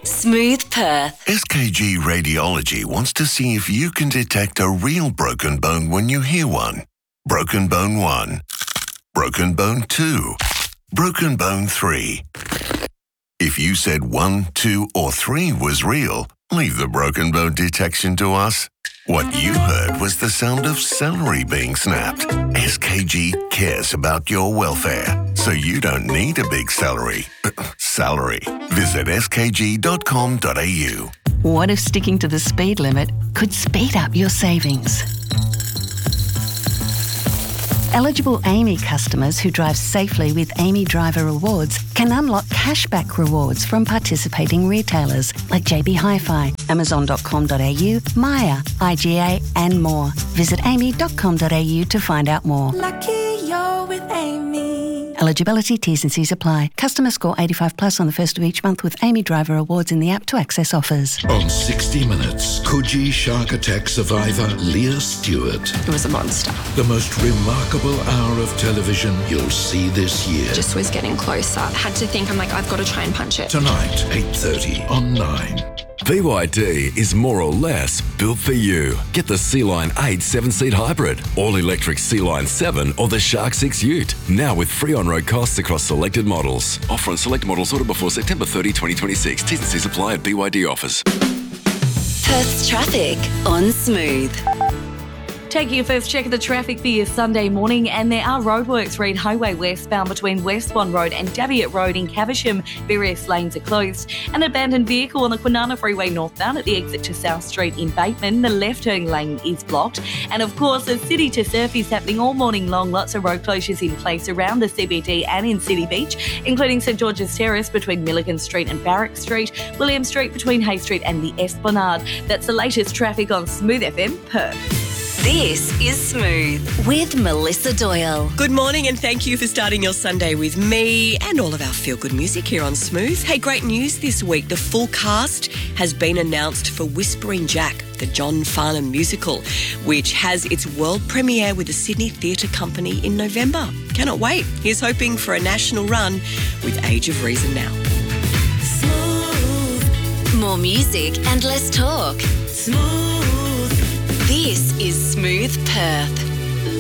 Smooth Perth. SKG Radiology wants to see if you can detect a real broken bone when you hear one. Broken bone 1. Broken bone 2. Broken bone 3. If you said 1, 2 or 3 was real, leave the broken bone detection to us. What you heard was the sound of celery being snapped. SKG cares about your welfare, so you don't need a big salary. Visit skg.com.au. What if sticking to the speed limit could speed up your savings? Eligible AAMI customers who drive safely with AAMI Driver Rewards can unlock cashback rewards from participating retailers like JB Hi-Fi, Amazon.com.au, Maya, IGA and more. Visit aami.com.au to find out more. Lucky you're with AAMI. Eligibility, T's and C's apply. Customer score 85 plus on the first of each month with AAMI Driver Rewards in the app to access offers. On 60 Minutes, Coogee shark attack survivor Leah Stewart. It was a monster. The most remarkable hour of television you'll see this year. Just was getting closer. Had to think, I've got to try and punch it. Tonight, 8:30 on 9. BYD is more or less built for you. Get the Sea-Line 8 7-seat hybrid, all-electric Sea-Line 7 or the Shark 6 Ute. Now with free on-road costs across selected models. Offer on select models ordered before September 30, 2026. T's and C's apply at BYD offers. Perth's traffic on Smooth. Taking your first check of the traffic for your Sunday morning, and there are roadworks. Reid Highway westbound between Westbourne Road and Daviot Road in Caversham. Various lanes are closed. An abandoned vehicle on the Kwinana Freeway northbound at the exit to South Street in Bateman. The left-turn lane is blocked. And of course, a city to surf is happening all morning long. Lots of road closures in place around the CBD and in City Beach, including St George's Terrace between Milligan Street and Barrack Street, William Street between Hay Street and the Esplanade. That's the latest traffic on Smooth FM Perth. This is Smooth with Melissa Doyle. Good morning and thank you for starting your Sunday with me and all of our feel-good music here on Smooth. Hey, great news this week. The full cast has been announced for Whispering Jack, the John Farnham musical, which has its world premiere with the Sydney Theatre Company in November. Cannot wait. Here's hoping for a national run with Age of Reason now. Smooth. More music and less talk. Smooth. This is Smooth Perth.